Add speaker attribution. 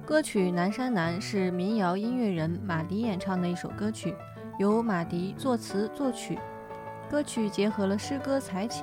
Speaker 1: 歌曲《南山南》是民谣音乐人马迪演唱的一首歌曲，由马迪作词作曲。歌曲结合了诗歌才情